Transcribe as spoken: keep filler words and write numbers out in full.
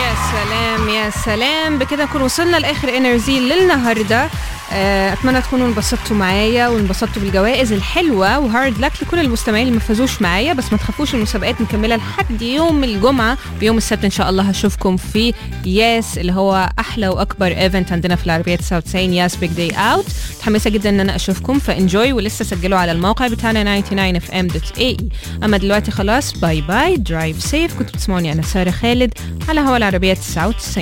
يا سلام يا سلام، بكده نكون وصلنا لاخر انرجي للنهارده. اتمنى تكونوا انبسطتوا معايا وانبسطتوا بالجوائز الحلوه، وهارد لك لكل المستمعين اللي ما فازوش معايا. بس ما تخافوش، المسابقات مكمله لحد يوم الجمعه، ويوم السبت ان شاء الله هشوفكم في ياس اللي هو احلى واكبر ايفنت عندنا في العربيه تسعة وتسعين، ياس بيج داي اوت. متحمسه جدا ان انا اشوفكم، فانجوي، ولسه سجلوا على الموقع بتاعنا تسعة وتسعين اف ام دوت اي. اما دلوقتي خلاص، باي باي، درايف سيف. كنتوا بتسمعوني انا ساره خالد على هوا العربيه تسعة وتسعين.